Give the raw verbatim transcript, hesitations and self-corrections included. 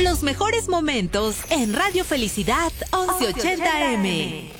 Los mejores momentos en Radio Felicidad once ochenta M.